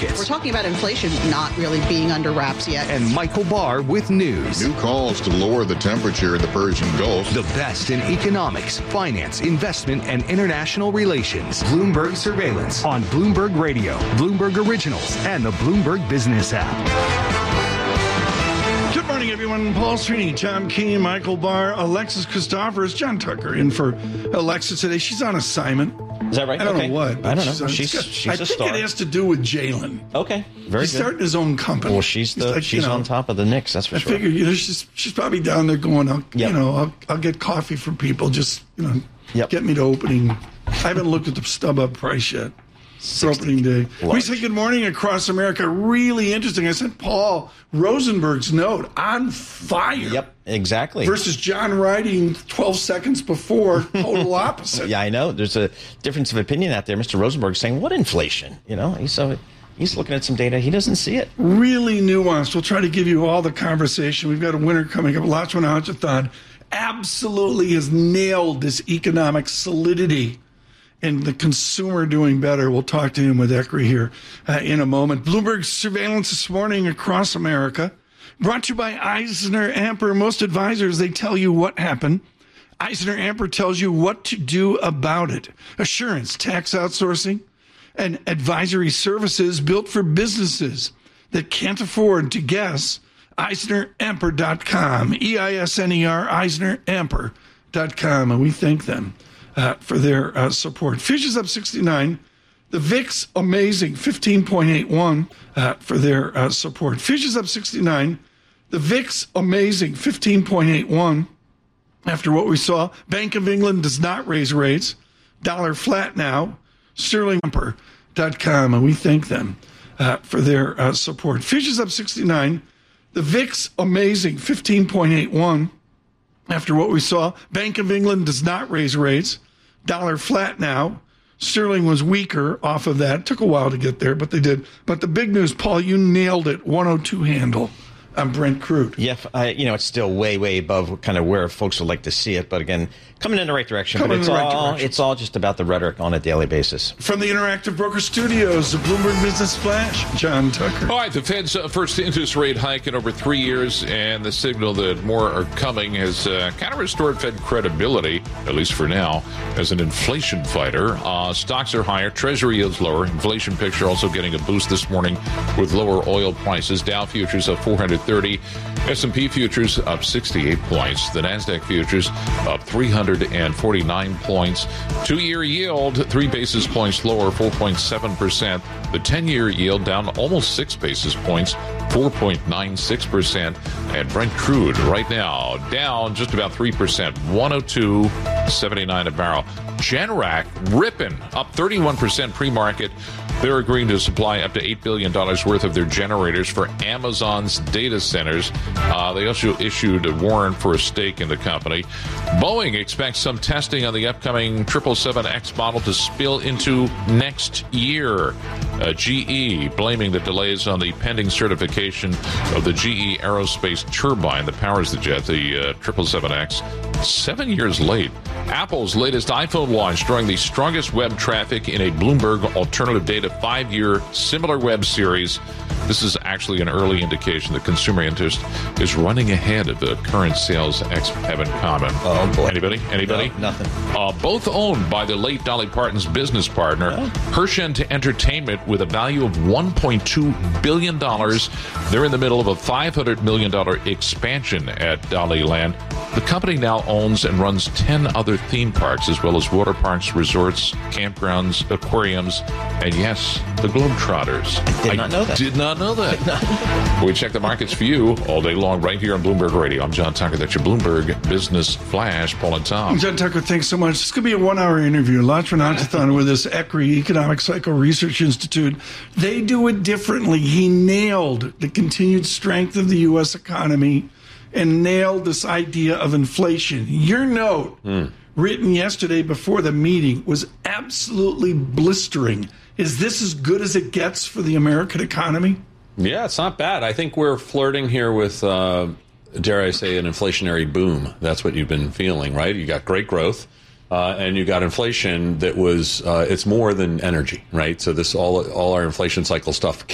markets. We're talking about inflation not really being under wraps yet. And Michael Barr with news. New calls to lower the temperature in the Persian Gulf. The best in economics, finance, investment, and international relations. Bloomberg Surveillance on Bloomberg Radio, Bloomberg Originals, and the Bloomberg Business app. Good morning, everyone. Paul Sweeney, Tom Keene, Michael Barr, Alexis Christophorous, John Tucker in for Alexa today. She's on assignment. Is that right? I don't know what. I don't know. She's I a think star. it has to do with Jalen. Okay, very He's good. starting his own company. Well, she's on top of the Knicks. That's for sure. I figure, she's probably down there going, I'll get coffee from people. Just get me to opening. I haven't looked at the StubHub price yet. For opening day. Large. We say good morning across America. Really interesting. I sent Paul Rosenberg's note on fire. Yep, exactly. Versus John writing 12 seconds before, total opposite. Yeah, I know. There's a difference of opinion out there. Mr. Rosenberg saying, what inflation? He's looking at some data. He doesn't see it. Really nuanced. We'll try to give you all the conversation. We've got a winner coming up. Lachlan Hajithon absolutely has nailed this economic solidity and the consumer doing better. We'll talk to him with ECRI here in a moment. Bloomberg Surveillance this morning across America. Brought to you by Eisner Amper. Most advisors, they tell you what happened. Eisner Amper tells you what to do about it. Assurance, tax outsourcing, and advisory services built for businesses that can't afford to guess. EisnerAmper.com. EISNER, EisnerAmper.com. And we thank them for their support. Futures up 69. The VIX amazing 15.81 for their support. Futures up 69. The VIX amazing 15.81 after what we saw. Bank of England does not raise rates. Dollar flat now. SterlingAmper.com, and we thank them for their support. Futures up 69. The VIX amazing 15.81 after what we saw. Bank of England does not raise rates. Dollar flat now. Sterling was weaker off of that. It took a while to get there, but they did. But the big news, Paul, you nailed it. 102 handle. I'm Brent Crude. Yeah, it's still way, way above kind of where folks would like to see it. But again, coming in the right direction. It's all just about the rhetoric on a daily basis. From the Interactive Broker Studios, the Bloomberg Business Flash, John Tucker. All right, the Fed's first interest rate hike in over 3 years, and the signal that more are coming has kind of restored Fed credibility, at least for now, as an inflation fighter. Stocks are higher, Treasury yields lower. Inflation picture also getting a boost this morning with lower oil prices. Dow futures up 430. S&P futures up 68 points. The NASDAQ futures up 349 points. 2-year yield, 3 basis points lower, 4.7%. The 10-year yield down almost 6 basis points, 4.96%. And Brent Crude right now down just about 3%, 102.79 a barrel. Generac ripping up 31% pre-market. They're agreeing to supply up to $8 billion worth of their generators for Amazon's data centers. They also issued a warrant for a stake in the company. Boeing expects some testing on the upcoming 777X model to spill into next year. GE blaming the delays on the pending certification of the GE Aerospace turbine that powers the jet, the 777X. 7 years late. Apple's latest iPhone launch drawing the strongest web traffic in a Bloomberg Alternative Data 5-year similar web series. This is actually an early indication that consumer interest is running ahead of the current sales have in common. Oh, boy. Anybody? No, nothing. Both owned by the late Dolly Parton's business partner, Hershent Entertainment, with a value of $1.2 billion. They're in the middle of a $500 million expansion at Dollyland. The company now owns and runs 10 other theme parks, as well as water parks, resorts, campgrounds, aquariums, and yes, the Globetrotters. I did not know that. Did not know that. We check the markets for you all day long right here on Bloomberg Radio. I'm John Tucker. That's your Bloomberg Business Flash. Paul and Tom. John Tucker, thanks so much. It's going to be a 1-hour interview. Lachlan Hajithon with this ECRI, Economic Cycle Research Institute. They do it differently. He nailed the continued strength of the U.S. economy and nailed this idea of inflation. Your note, written yesterday before the meeting, was absolutely blistering. Is this as good as it gets for the American economy? Yeah, it's not bad. I think we're flirting here with, dare I say, an inflationary boom. That's what you've been feeling, right? You got great growth, and you got inflation that was, it's more than energy, right? So this all our inflation cycle stuff